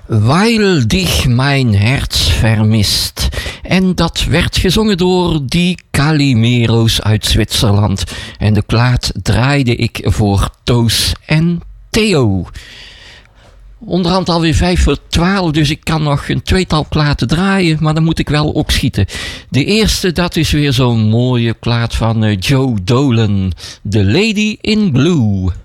Weil dich mein Herz vermisst. En dat werd gezongen door die Calimero's uit Zwitserland. En de plaat draaide ik voor Toos en Theo. Onderhand alweer 11:55, dus ik kan nog een tweetal platen draaien, maar dan moet ik wel opschieten. De eerste, dat is weer zo'n mooie plaat van Joe Dolan, The Lady in Blue.